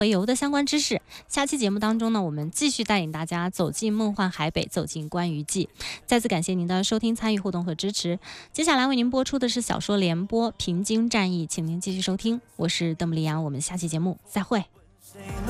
回游的相关知识。下期节目当中呢，我们继续带领大家走进梦幻海北，走进关于记。再次感谢您的收听、参与、互动和支持。接下来为您播出的是小说联播《平津战役》，请您继续收听。我是邓布利亚，我们下期节目再会。